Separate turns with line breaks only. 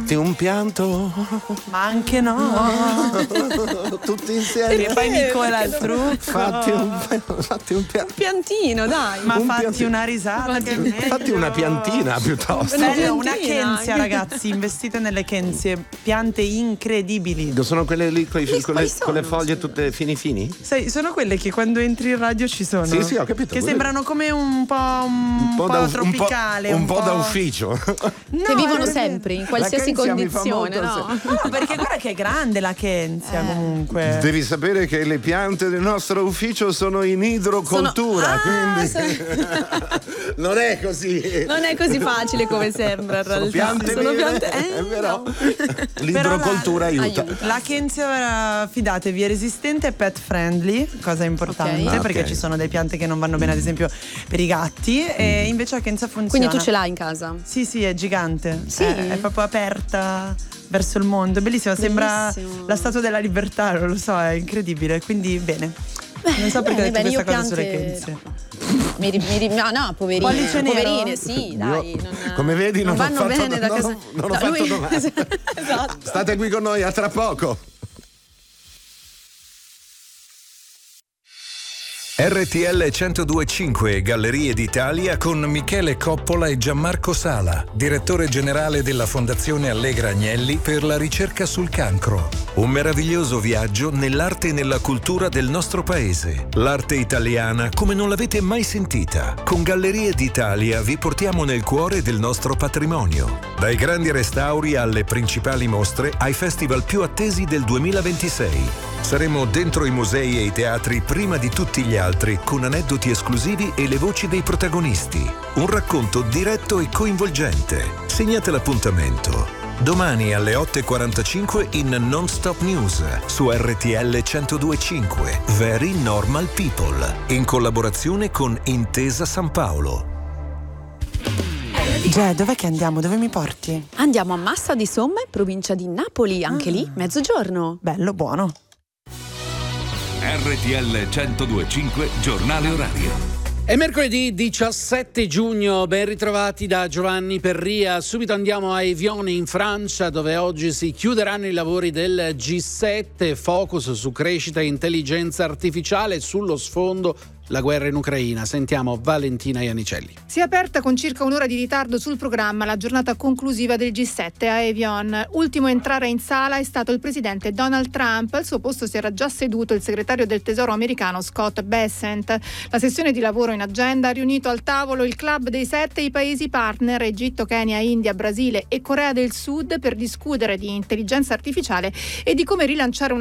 Fatti un pianto,
ma anche no.
Tutti insieme.
E poi Nicola il trucco.
Fatti un pianto.
Piantino, dai.
Ma fatti una risata.
Fatti una piantina piuttosto.
Bello, una Kensia, ragazzi, investite nelle Kensie, piante incredibili.
Sono quelle lì con le foglie tutte fini?
Sai, sono quelle che quando entri in radio ci sono.
Sì, ho capito.
Che sembrano come un po' tropicale.
Un po' da ufficio.
No, che vivono sempre, in qualsiasi condizione, no?
No, perché guarda che è grande la Kensia comunque.
Devi sapere che le piante del nostro ufficio sono in idrocoltura, quindi non è così.
Non è così facile come sembra in realtà.
Sono piante è vero. L'idrocoltura aiuta.
La Kensia, fidatevi, è resistente e pet friendly, cosa importante, perché ci sono delle piante che non vanno bene ad esempio per i gatti, e invece la Kensia funziona.
Quindi tu ce l'hai in casa?
Sì, è gigante.
Sì.
È proprio aperta verso il mondo, è bellissima, sembra la Statua della Libertà, non lo so, è incredibile, quindi bene. Non so perché ho detto questa cosa sulle Kensie.
No, poverine, sì, dai.
Come vedi, non
vanno
ho fatto,
bene da casa.
non ho fatto domande.
Esatto.
State qui con noi, a tra poco.
RTL 102.5 Gallerie d'Italia con Michele Coppola e Gianmarco Sala, direttore generale della Fondazione Allegra Agnelli per la ricerca sul cancro. Un meraviglioso viaggio nell'arte e nella cultura del nostro paese. L'arte italiana come non l'avete mai sentita. Con Gallerie d'Italia vi portiamo nel cuore del nostro patrimonio. Dai grandi restauri alle principali mostre, ai festival più attesi del 2026. Saremo dentro i musei e i teatri prima di tutti gli altri, con aneddoti esclusivi e le voci dei protagonisti. Un racconto diretto e coinvolgente. Segnate l'appuntamento. Domani alle 8:45 in Non Stop News su RTL 102.5 Very Normal People, in collaborazione con Intesa San Paolo.
Dov'è che andiamo? Dove mi porti?
Andiamo a Massa di Somma, in provincia di Napoli, anche lì mezzogiorno.
Bello, buono.
RTL 102.5 Giornale Orario.
È mercoledì 17 giugno, ben ritrovati da Giovanni Perria. Subito andiamo a Evian in Francia, dove oggi si chiuderanno i lavori del G7, focus su crescita e intelligenza artificiale, sullo sfondo la guerra in Ucraina. Sentiamo Valentina Iannicelli.
Si è aperta con circa un'ora di ritardo sul programma la giornata conclusiva del G7 a Evian. Ultimo a entrare in sala è stato il presidente Donald Trump. Al suo posto si era già seduto il segretario del Tesoro americano Scott Bessent. La sessione di lavoro in agenda ha riunito al tavolo il club dei 7 e i paesi partner Egitto, Kenya, India, Brasile e Corea del Sud per discutere di intelligenza artificiale e di come rilanciare una